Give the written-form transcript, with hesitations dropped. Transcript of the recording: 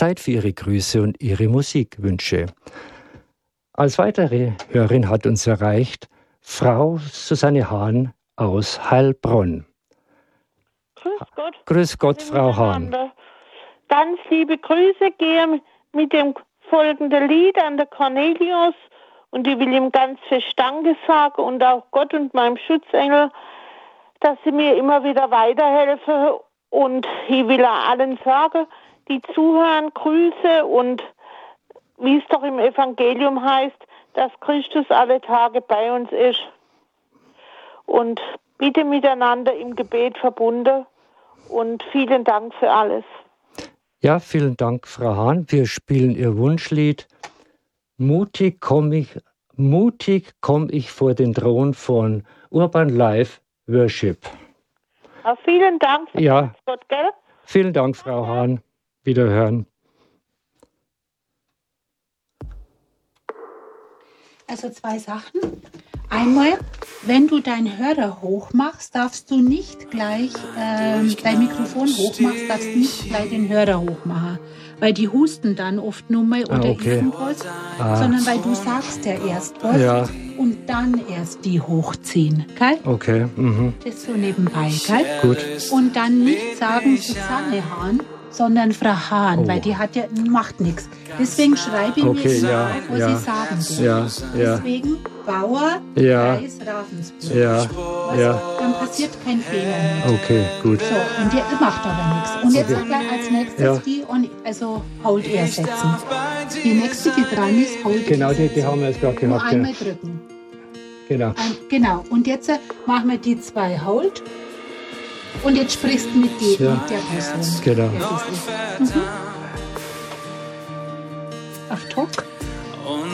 Zeit für Ihre Grüße und Ihre Musikwünsche. Als weitere Hörerin hat uns erreicht Frau Susanne Hahn aus Heilbronn. Grüß Gott. Grüß Gott, Frau Hahn. Ganz liebe Grüße gehen mit dem folgenden Lied an der Cornelius. Und ich will ihm ganz fest Danke sagen und auch Gott und meinem Schutzengel, dass sie mir immer wieder weiterhelfen. Und ich will auch allen sagen, die zuhören, Grüße und wie es doch im Evangelium heißt, dass Christus alle Tage bei uns ist. Und bitte miteinander im Gebet verbunden und vielen Dank für alles. Ja, vielen Dank, Frau Hahn. Wir spielen Ihr Wunschlied. Mutig komm ich vor den Thron von Urban Life Worship. Ja, vielen Dank. Ja, Gott, gell? vielen Dank, Frau Hahn. Wiederhören. Also 2 Sachen. Einmal, wenn du deinen Hörer hochmachst, darfst du nicht gleich dein Mikrofon hochmachst, darfst nicht gleich den Hörer hochmachen. Weil die husten dann oft nur mal oder irgendwas, sondern weil du sagst ja erst was und dann erst die hochziehen, gell? Okay. Mhm. Das so nebenbei, gell? Gut. Und dann nicht sagen Susanne Hahn, sondern Frau Hahn, weil die hat macht nichts. Deswegen schreibe ich mir immer auf, was ich sagen will. Ja. Deswegen Bauer, Kreis, Ravensburg. Dann passiert kein Fehler mehr. Okay, gut. So, und ihr macht aber nichts. Und jetzt gleich als nächstes die, also Hold Air setzen. Die nächste, die dran ist, Hold Air. Genau, die haben wir jetzt gerade Nur gehabt. einmal drücken. Genau. Genau. Und jetzt machen wir die 2 Hold. Und jetzt sprichst du mit der Person. Genau. Auf Talk.